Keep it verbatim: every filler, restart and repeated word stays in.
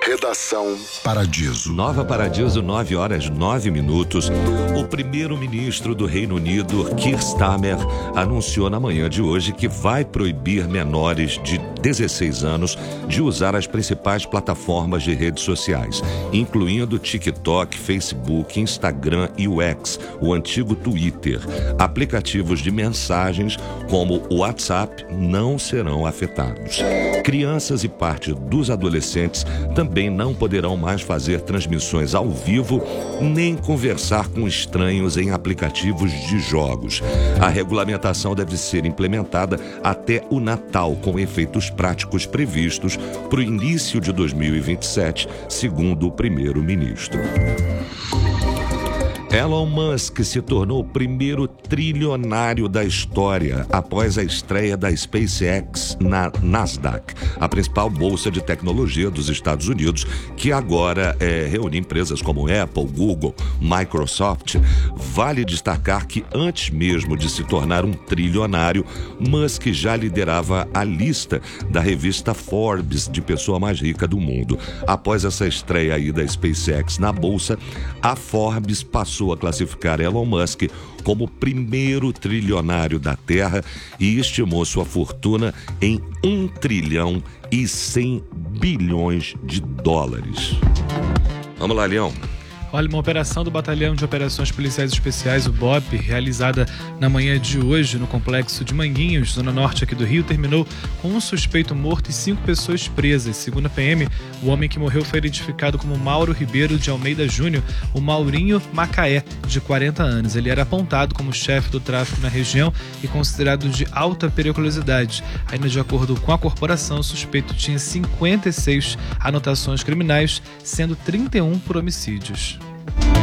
Redação Paradiso. Nova Paradiso, nove horas, nove minutos. O primeiro-ministro do Reino Unido, Keir Starmer, anunciou na manhã de hoje que vai proibir menores de dezesseis anos de usar as principais plataformas de redes sociais, incluindo TikTok, Facebook, Instagram e o X, o antigo Twitter. Aplicativos de mensagens como o WhatsApp não serão afetados. Crianças e parte dos adolescentes também não poderão mais fazer transmissões ao vivo nem conversar com estranhos em aplicativos de jogos. A regulamentação deve ser implementada até o Natal, com efeitos práticos previstos para o início de dois mil e vinte e sete, segundo o primeiro-ministro. Elon Musk se tornou o primeiro trilionário da história após a estreia da SpaceX na Nasdaq, a principal bolsa de tecnologia dos Estados Unidos, que agora é, reúne empresas como Apple, Google, Microsoft. Vale destacar que antes mesmo de se tornar um trilionário, Musk já liderava a lista da revista Forbes de pessoa mais rica do mundo. Após essa estreia aí da SpaceX na bolsa, a Forbes passou a classificar Elon Musk como o primeiro trilionário da Terra e estimou sua fortuna em um trilhão e cem bilhões de dólares. Vamos lá, Leão. Olha, uma operação do Batalhão de Operações Policiais Especiais, o B O P, realizada na manhã de hoje no complexo de Manguinhos, zona norte aqui do Rio, terminou com um suspeito morto e cinco pessoas presas. Segundo a P M, o homem que morreu foi identificado como Mauro Ribeiro de Almeida Júnior, o Maurinho Macaé, de quarenta anos. Ele era apontado como chefe do tráfico na região e considerado de alta periculosidade. Ainda de acordo com a corporação, o suspeito tinha cinquenta e seis anotações criminais, sendo trinta e um por homicídios.